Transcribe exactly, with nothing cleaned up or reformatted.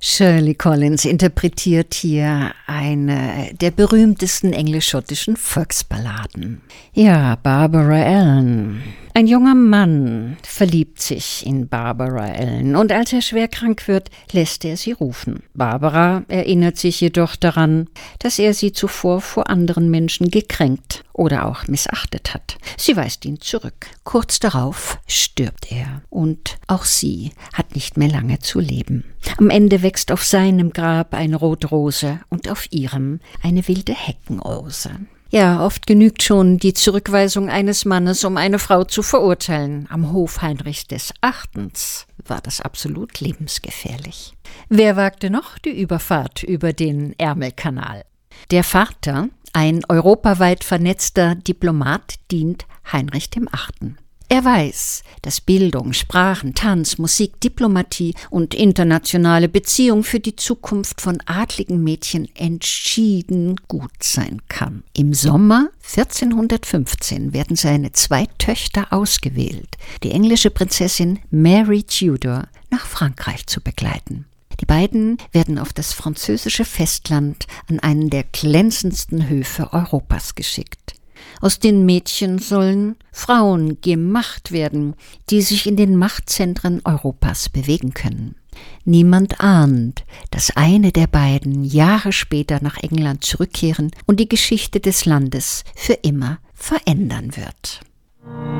Shirley Collins interpretiert hier eine der berühmtesten englisch-schottischen Volksballaden. Ja, Barbara Allen. Ein junger Mann verliebt sich in Barbara Allen und als er schwer krank wird, lässt er sie rufen. Barbara erinnert sich jedoch daran, dass er sie zuvor vor anderen Menschen gekränkt oder auch missachtet hat. Sie weist ihn zurück. Kurz darauf stirbt er und auch sie hat nicht mehr lange zu leben. Am Ende wächst auf seinem Grab eine Rotrose und auf ihrem eine wilde Heckenrose. Ja, oft genügt schon die Zurückweisung eines Mannes, um eine Frau zu verurteilen. Am Hof Heinrichs des Achtens war das absolut lebensgefährlich. Wer wagte noch die Überfahrt über den Ärmelkanal? Der Vater, ein europaweit vernetzter Diplomat, dient Heinrich dem Achten. Er weiß, dass Bildung, Sprachen, Tanz, Musik, Diplomatie und internationale Beziehung für die Zukunft von adligen Mädchen entschieden gut sein kann. Im Sommer vierzehnhundertfünfzehn werden seine zwei Töchter ausgewählt, die englische Prinzessin Mary Tudor nach Frankreich zu begleiten. Die beiden werden auf das französische Festland an einen der glänzendsten Höfe Europas geschickt. Aus den Mädchen sollen Frauen gemacht werden, die sich in den Machtzentren Europas bewegen können. Niemand ahnt, dass eine der beiden Jahre später nach England zurückkehren und die Geschichte des Landes für immer verändern wird.